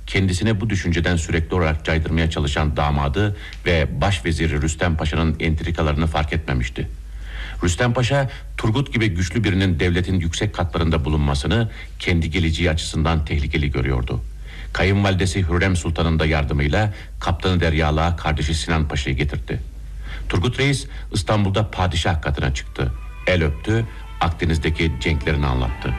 kendisine bu düşünceden sürekli olarak caydırmaya çalışan damadı ve başveziri Rüstem Paşa'nın entrikalarını fark etmemişti. Rüstem Paşa, Turgut gibi güçlü birinin devletin yüksek katlarında bulunmasını kendi geleceği açısından tehlikeli görüyordu. Kayınvalidesi Hürrem Sultan'ın da yardımıyla Kaptanı Deryalığa kardeşi Sinan Paşa'yı getirtti. Turgut Reis İstanbul'da padişah katına çıktı. El öptü, Akdeniz'deki cenklerini anlattı.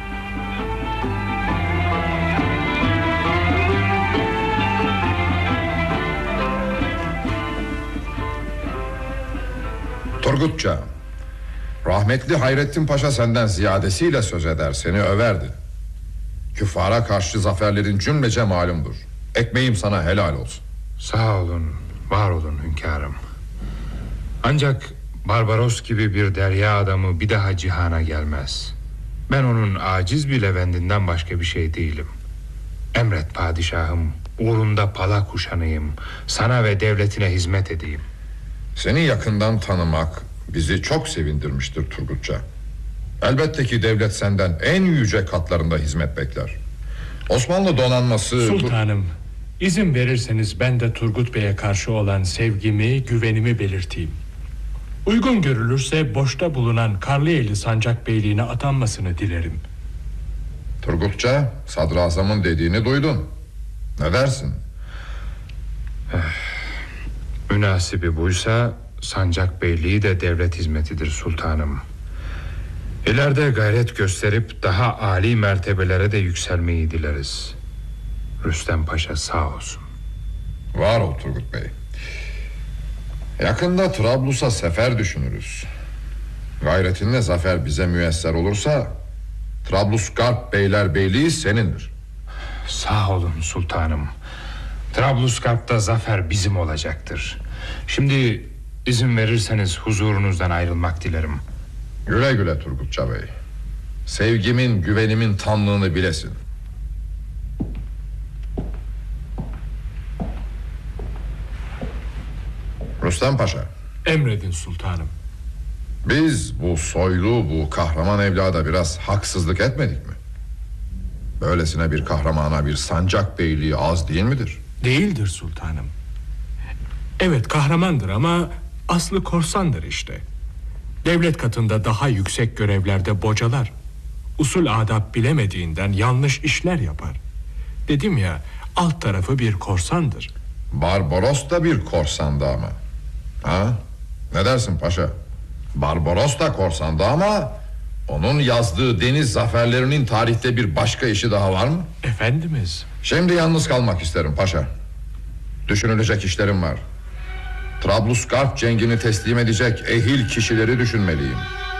Turgutça, rahmetli Hayrettin Paşa senden ziyadesiyle söz eder, seni överdi. Küffara karşı zaferlerin cümlece malumdur. Ekmeğim sana helal olsun. Sağ olun, var olun hünkârım. Ancak Barbaros gibi bir derya adamı bir daha cihana gelmez. Ben onun aciz bir levendinden başka bir şey değilim. Emret padişahım, uğrunda pala kuşanayım, sana ve devletine hizmet edeyim. Seni yakından tanımak bizi çok sevindirmiştir Turgutça. Elbette ki devlet senden en yüce katlarında hizmet bekler. Osmanlı donanması... Sultanım, izin verirseniz ben de Turgut Bey'e karşı olan sevgimi, güvenimi belirteyim. Uygun görülürse boşta bulunan Karlıyeli Sancak Beyliğine atanmasını dilerim. Turgutça, Sadrazam'ın dediğini duydun. Ne dersin? Münasibi buysa Sancak Beyliği de devlet hizmetidir sultanım. İleride gayret gösterip daha âli mertebelere de yükselmeyi dileriz. Rüstem Paşa sağ olsun. Var ol Turgut Bey. Yakında Trablus'a sefer düşünürüz. Gayretinle zafer bize müyesser olursa Trablusgarp Beylerbeyliği senindir. Sağ olun sultanım. Trablusgarp'ta zafer bizim olacaktır. Şimdi izin verirseniz huzurunuzdan ayrılmak dilerim. Güle güle Turgutça Bey. Sevgimin, güvenimin tamlığını bilesin. Rüstem Paşa. Emredin sultanım. Biz bu soylu, bu kahraman evlada biraz haksızlık etmedik mi? Böylesine bir kahramana bir sancak beyliği az değil midir? Değildir sultanım. Evet, kahramandır ama aslı korsandır işte. Devlet katında daha yüksek görevlerde bocalar. Usul adab bilemediğinden yanlış işler yapar. Dedim ya, alt tarafı bir korsandır. Barbaros da bir korsandı ama. Ha? Ne dersin paşa? Barbaros da korsandı ama onun yazdığı deniz zaferlerinin tarihte bir başka işi daha var mı? Efendimiz. Şimdi yalnız kalmak isterim paşa. Düşünülecek işlerim var. Trablusgarp cengini teslim edecek ehil kişileri düşünmeliyim.